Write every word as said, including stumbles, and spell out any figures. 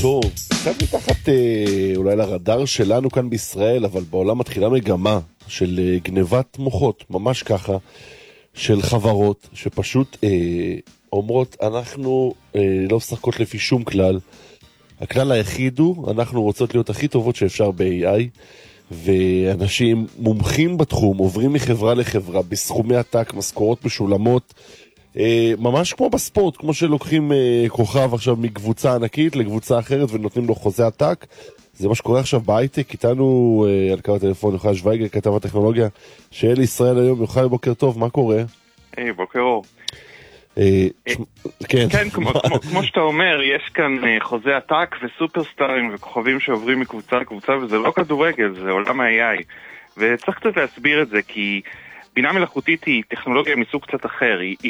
טוב, קצת מתחת אה, אולי לרדאר שלנו כאן בישראל, אבל בעולם מתחילה מגמה של אה, גנבת מוחות, ממש ככה, של חברות שפשוט אה, אומרות, אנחנו אה, לא משחקות לפי שום כלל. הכלל היחיד הוא, אנחנו רוצות להיות הכי טובות שאפשר ב-איי איי, ואנשים מומחים בתחום עוברים מחברה לחברה בסכומי עתק, משכורות משולמות, ממש כמו בספורט, כמו שלוקחים כוכב עכשיו מקבוצה ענקית לקבוצה אחרת ונותנים לו חוזה עתק. זה מה שקורה עכשיו בהייטק. איתנו על קו הטלפון יוחאי שוויגר, כתב הטכנולוגיה של ישראל היום. יוחאי, בוקר טוב, מה קורה? היי, בוקר אור. כן, כן, כמו שאתה אומר, יש כאן חוזה עתק וסופרסטארים וכוכבים שעוברים מקבוצה לקבוצה, וזה לא כדורגל, זה עולם ה-איי איי. וצריך קצת להסביר את זה, כי בינה מלאכותית היא טכנולוגיה מסוג קצת אחר, היא